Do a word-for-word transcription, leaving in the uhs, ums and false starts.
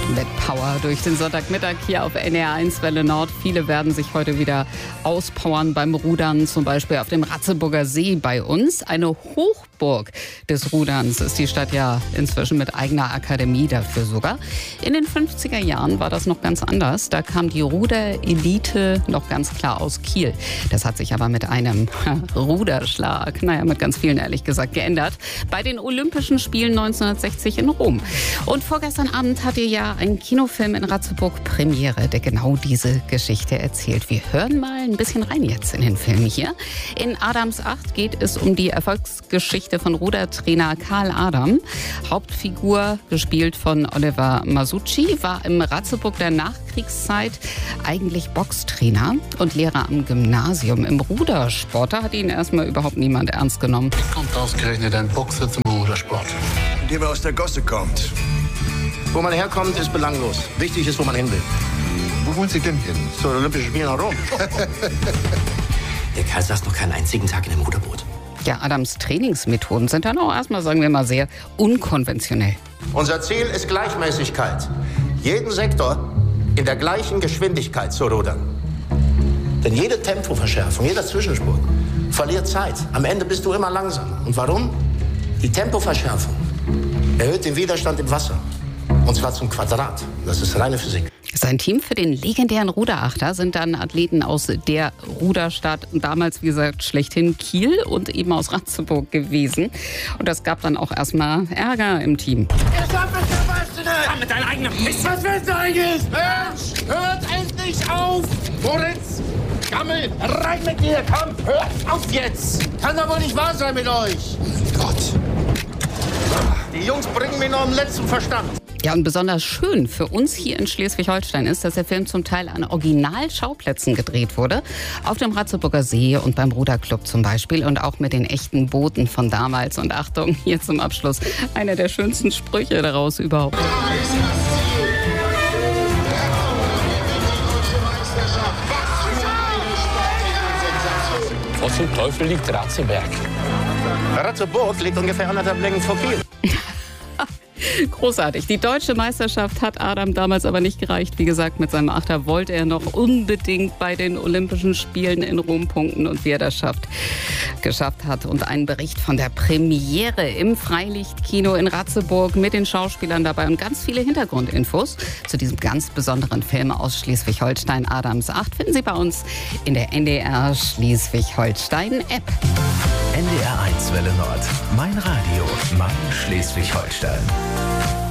Mit Power durch den Sonntagmittag hier auf N D R eins Welle Nord. Viele werden sich heute wieder auspowern beim Rudern, zum Beispiel auf dem Ratzeburger See bei uns. Eine Hochburg des Ruderns ist die Stadt ja inzwischen mit eigener Akademie dafür sogar. In den fünfziger Jahren war das noch ganz anders. Da kam die Ruderelite noch ganz klar aus Kiel. Das hat sich aber mit einem Ruderschlag, naja, mit ganz vielen ehrlich gesagt, geändert. Bei den Olympischen Spielen neunzehnhundertsechzig in Rom. Und vorgestern Abend hatte ja ein Kinofilm in Ratzeburg Premiere, der genau diese Geschichte erzählt. Wir hören mal ein bisschen rein jetzt in den Film hier. In Adams acht geht es um die Erfolgsgeschichte von Rudertrainer Karl Adam. Hauptfigur, gespielt von Oliver Masucci, war im Ratzeburg der Nachkriegszeit eigentlich Boxtrainer und Lehrer am Gymnasium. Im Rudersport, da hat ihn erstmal überhaupt niemand ernst genommen. Wie kommt ausgerechnet ein Boxer zum Rudersport? Indem er aus der Gosse kommt. Wo man herkommt, ist belanglos. Wichtig ist, wo man hin will. Wo wollen Sie denn hin? Zu den Olympischen Spielen nach Rom. Der Kerl saß noch keinen einzigen Tag in einem Ruderboot. Ja, Adams Trainingsmethoden sind dann auch erstmal, sagen wir mal, sehr unkonventionell. Unser Ziel ist Gleichmäßigkeit. Jeden Sektor in der gleichen Geschwindigkeit zu rudern. Denn jede Tempoverschärfung, jeder Zwischensprung verliert Zeit. Am Ende bist du immer langsamer. Und warum? Die Tempoverschärfung erhöht den Widerstand im Wasser. Und zwar zum Quadrat. Das ist reine Physik. Sein Team für den legendären Ruderachter sind dann Athleten aus der Ruderstadt, damals wie gesagt schlechthin Kiel und eben aus Ratzeburg gewesen. Und das gab dann auch erstmal Ärger im Team. Komm mit deinem eigenen Mist. Was willst du eigentlich? Mensch, hört endlich auf! Moritz, Gammel, rein mit dir, komm, hört auf jetzt! Kann doch wohl nicht wahr sein mit euch! Gott. Die Jungs bringen mich noch im letzten Verstand. Ja, und besonders schön für uns hier in Schleswig-Holstein ist, dass der Film zum Teil an Originalschauplätzen gedreht wurde. Auf dem Ratzeburger See und beim Ruderclub zum Beispiel und auch mit den echten Booten von damals. Und Achtung, hier zum Abschluss einer der schönsten Sprüche daraus überhaupt. Wo zum Teufel liegt Ratzeberg? Ratzeburg liegt ungefähr anderthalb Längen vor Kiel. Großartig. Die deutsche Meisterschaft hat Adam damals aber nicht gereicht. Wie gesagt, mit seinem Achter wollte er noch unbedingt bei den Olympischen Spielen in Rom punkten. Und wie er das schafft, geschafft hat. Und einen Bericht von der Premiere im Freilichtkino in Ratzeburg mit den Schauspielern dabei und ganz viele Hintergrundinfos zu diesem ganz besonderen Film aus Schleswig-Holstein, Adams acht, finden Sie bei uns in der N D R Schleswig-Holstein-App. N D R eins Welle Nord. Mein Radio, mein Schleswig-Holstein.